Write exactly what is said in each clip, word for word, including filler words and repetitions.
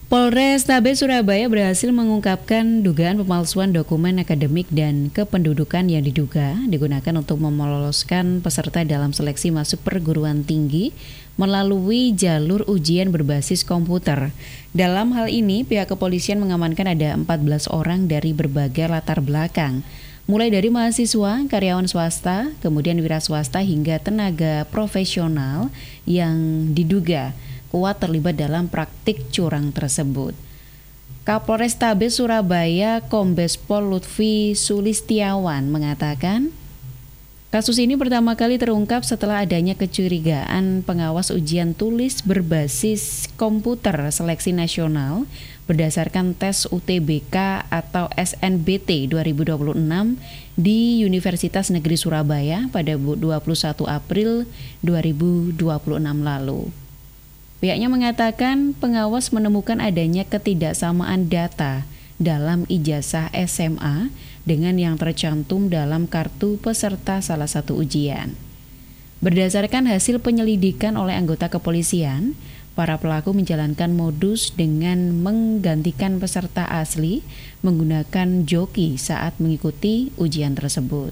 Polrestabes Surabaya berhasil mengungkapkan dugaan pemalsuan dokumen akademik dan kependudukan yang diduga digunakan untuk meloloskan peserta dalam seleksi masuk perguruan tinggi melalui jalur ujian berbasis komputer. Dalam hal ini, pihak kepolisian mengamankan ada empat belas orang dari berbagai latar belakang, mulai dari mahasiswa, karyawan swasta, kemudian wira swasta hingga tenaga profesional yang diduga kuat terlibat dalam praktik curang tersebut. Kapolrestabes Surabaya Kombes Pol Lutfi Sulistiawan mengatakan, kasus ini pertama kali terungkap setelah adanya kecurigaan pengawas ujian tulis berbasis komputer seleksi nasional berdasarkan tes U T B K atau S N B T dua ribu dua puluh enam di Universitas Negeri Surabaya pada dua puluh satu April dua ribu dua puluh enam lalu. Pihaknya mengatakan pengawas menemukan adanya ketidaksamaan data dalam ijazah S M A dengan yang tercantum dalam kartu peserta salah satu ujian. Berdasarkan hasil penyelidikan oleh anggota kepolisian, para pelaku menjalankan modus dengan menggantikan peserta asli menggunakan joki saat mengikuti ujian tersebut.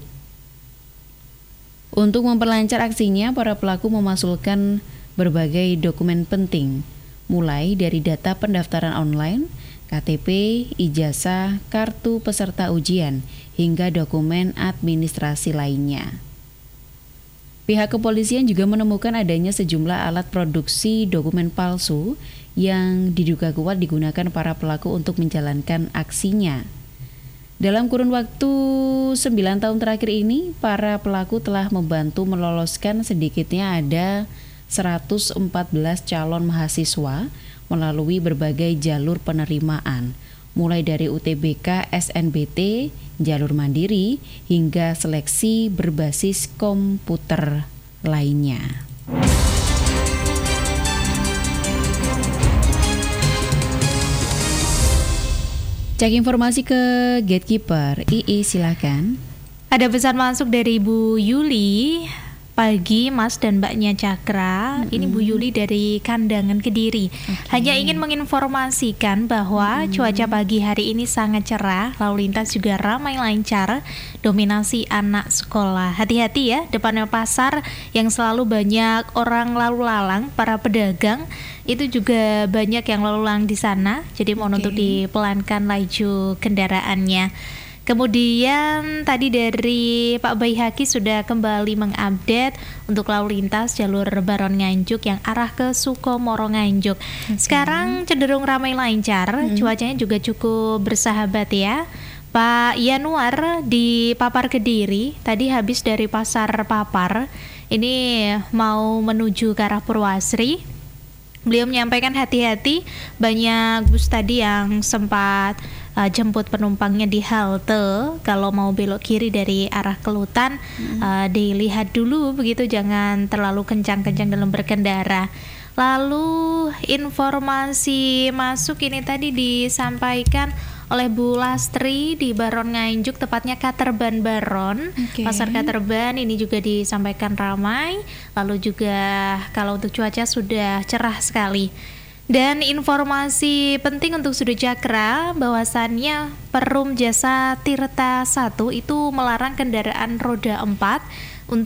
Untuk memperlancar aksinya, para pelaku memasukkan berbagai dokumen penting, mulai dari data pendaftaran online, K T P, ijazah, kartu peserta ujian, hingga dokumen administrasi lainnya. Pihak kepolisian juga menemukan adanya sejumlah alat produksi dokumen palsu yang diduga kuat digunakan para pelaku untuk menjalankan aksinya. Dalam kurun waktu sembilan tahun terakhir ini, para pelaku telah membantu meloloskan sedikitnya ada seratus empat belas calon mahasiswa melalui berbagai jalur penerimaan, mulai dari U T B K, S N B T, jalur mandiri, hingga seleksi berbasis komputer lainnya. Cek informasi ke Gatekeeper. I I silakan. Ada pesan masuk dari Bu Yuli. Pagi Mas dan Mbaknya Cakra, mm-hmm. Ini Bu Yuli dari Kandangan Kediri. Okay. Hanya ingin menginformasikan bahwa mm-hmm. cuaca pagi hari ini sangat cerah, lalu lintas juga ramai lancar, dominasi anak sekolah. Hati-hati ya, depannya pasar yang selalu banyak orang lalu lalang, para pedagang itu juga banyak yang lalu lalang di sana. Jadi mohon okay. untuk dipelankan laju kendaraannya. Kemudian tadi dari Pak Baihaki sudah kembali mengupdate untuk lalu lintas jalur Baron Nganjuk yang arah ke Sukomoro Nganjuk. Okay. Sekarang cenderung ramai lancar, hmm. cuacanya juga cukup bersahabat ya. Pak Yanuar di Papar Kediri tadi habis dari pasar Papar, ini mau menuju ke arah Purwasri. Beliau menyampaikan hati-hati, banyak bus tadi yang sempat uh, jemput penumpangnya di halte. Kalau mau belok kiri dari arah Kelutan, hmm. uh, dilihat dulu begitu, jangan terlalu kencang-kencang dalam berkendara. Lalu informasi masuk ini tadi disampaikan oleh Bu Lastri di Baron Nganjuk, tepatnya Katerban Baron. Okay. Pasar Katerban ini juga disampaikan ramai. Lalu juga kalau untuk cuaca sudah cerah sekali. Dan informasi penting untuk Sudut Cakra, bahwasannya Perum Jasa Tirta satu itu melarang kendaraan roda empat